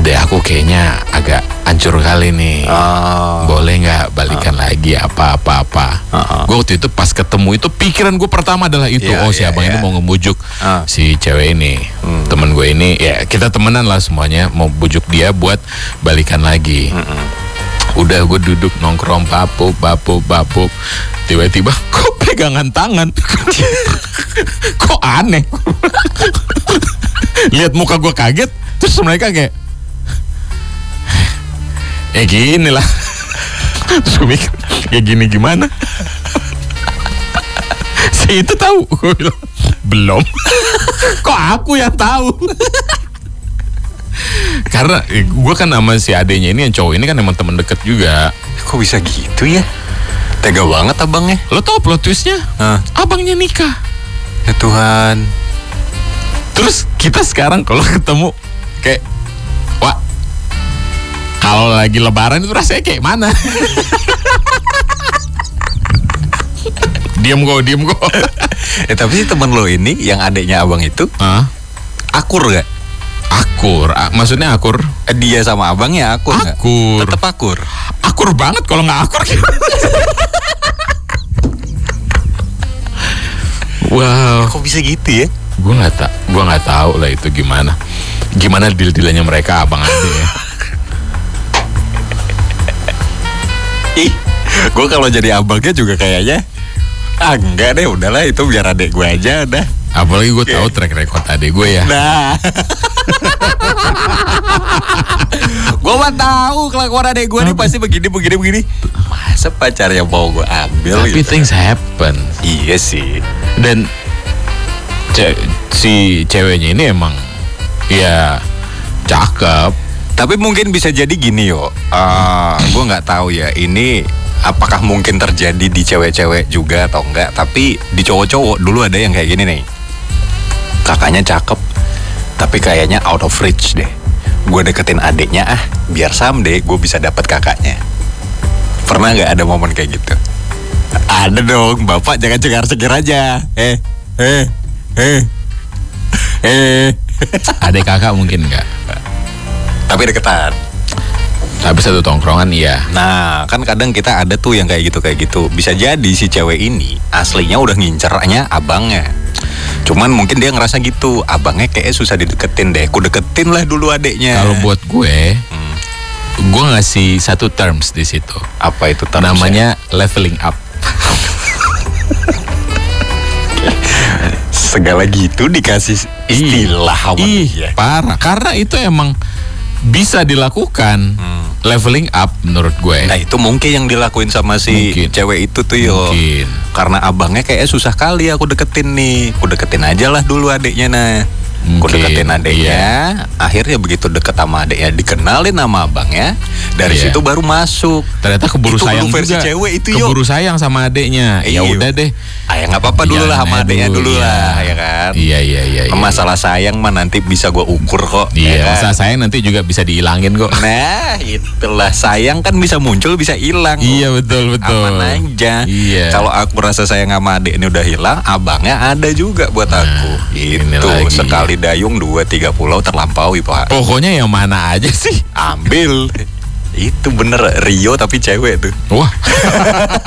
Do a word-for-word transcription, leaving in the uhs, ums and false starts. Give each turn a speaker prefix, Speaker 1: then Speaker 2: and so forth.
Speaker 1: Ade aku kayaknya agak hancur kali nih.
Speaker 2: Oh.
Speaker 1: Boleh nggak balikan uh. lagi apa-apa-apa. Uh-uh. Gue waktu itu pas ketemu itu pikiran gue pertama adalah itu. Yeah, oh si yeah, abang yeah. ini mau ngebujuk uh. si cewek ini. Hmm. Temen gue ini ya kita temenan lah semuanya. Mau bujuk dia buat balikan lagi. Uh-uh. Udah gue duduk nongkrong papuk papuk papuk. Tiba-tiba kok pegangan tangan. Kok aneh. Lihat muka gue kaget. Terus mereka kayak ya gini lah. Terus gue mikir kayak gini gimana. Si itu tahu. Gue bilang belum. Kok aku yang tahu. Karena eh, gue kan sama si adenya ini yang cowok ini kan emang teman dekat juga.
Speaker 2: Kok bisa gitu ya? Tega banget abangnya.
Speaker 1: Lo tau plot twistnya? Huh? Abangnya nikah.
Speaker 2: Ya Tuhan.
Speaker 1: Terus kita sekarang kalau ketemu kayak, wah, kalau lagi lebaran itu rasanya kayak mana? Diam kok, diam kok.
Speaker 2: Eh tapi si temen lo ini yang adiknya abang itu, huh? Akur gak?
Speaker 1: Akur, A- maksudnya akur?
Speaker 2: Eh, dia sama abangnya akur gak?
Speaker 1: Akur.
Speaker 2: Tetep akur.
Speaker 1: Akur banget kalau nggak akur. Wow.
Speaker 2: Kok bisa gitu ya?
Speaker 1: Gue nggak tak, gue nggak tahu lah itu gimana. Gimana deal-dealannya mereka abang adik ya.
Speaker 2: Ih, gue kalau jadi abangnya juga kayaknya, ah enggak deh, udahlah itu biar adik gue aja udah.
Speaker 1: Apalagi gue tahu track record adik gue ya.
Speaker 2: Nah, gue mah tahu kelakuan adik gue nih pasti begini begini begini. Masa pacarnya mau gue ambil?
Speaker 1: Tapi
Speaker 2: gitu.
Speaker 1: Things happen.
Speaker 2: Iya sih.
Speaker 1: Dan ce- si ceweknya ini emang ya cakep.
Speaker 2: Tapi mungkin bisa jadi gini yo. Uh, gue nggak tahu ya ini apakah mungkin terjadi di cewek-cewek juga atau enggak. Tapi di cowok-cowok dulu ada yang kayak gini nih. Kakaknya cakep, tapi kayaknya out of reach deh. Gue deketin adiknya ah, biar someday gue bisa dapet kakaknya. Pernah nggak ada momen kayak gitu? Ada dong, bapak jangan cengar-cengir aja. Eh, eh, eh, eh.
Speaker 1: Adik kakak mungkin nggak?
Speaker 2: Tapi deketan.
Speaker 1: Tapi satu tongkrongan iya.
Speaker 2: Nah, kan kadang kita ada tuh yang kayak gitu kayak gitu. Bisa jadi si cewek ini aslinya udah ngincernya abangnya. Cuman mungkin dia ngerasa gitu, abangnya kayaknya susah dideketin deh. Ku deketin lah dulu adeknya.
Speaker 1: Kalau buat gue, hmm. gue ngasih satu terms di situ.
Speaker 2: Apa itu termsnya?
Speaker 1: Namanya leveling up.
Speaker 2: Segala gitu dikasih istilah.
Speaker 1: Ih, ih parah. Karena itu emang bisa dilakukan. Hmm. Leveling up menurut gue.
Speaker 2: Nah itu mungkin yang dilakuin sama si mungkin. Cewek itu tuh yo.
Speaker 1: Mungkin.
Speaker 2: Karena abangnya kayaknya susah kali aku deketin nih. Aku deketin aja lah dulu adiknya nah. Aku deketin adiknya. Iya. Akhirnya begitu deket sama adiknya dikenalin nama abangnya. Dari iya. situ baru masuk.
Speaker 1: Ternyata keburu
Speaker 2: itu
Speaker 1: sayang
Speaker 2: versi
Speaker 1: juga.
Speaker 2: Cewek itu yo.
Speaker 1: Keburu sayang sama adiknya. Ya udah deh.
Speaker 2: Ah ya nggak apa-apa dulu ya, lah sama adiknya dulu, dulu lah ya kan.
Speaker 1: Iya iya iya. iya.
Speaker 2: Masalah sayang mah nanti bisa gue ukur kok.
Speaker 1: Iya.
Speaker 2: Ya kan?
Speaker 1: Masalah sayang nanti juga bisa dihilangin kok.
Speaker 2: Nah itulah sayang kan bisa muncul bisa hilang.
Speaker 1: Iya betul betul.
Speaker 2: Aman aja.
Speaker 1: Iya.
Speaker 2: Kalau aku rasa sayang sama adik ini udah hilang, abangnya ada juga buat nah, aku. Itu sekali dayung dua tiga pulau terlampaui pak.
Speaker 1: Pokoknya yang mana aja sih
Speaker 2: ambil. Itu bener Rio tapi cewek tuh.
Speaker 1: Wah.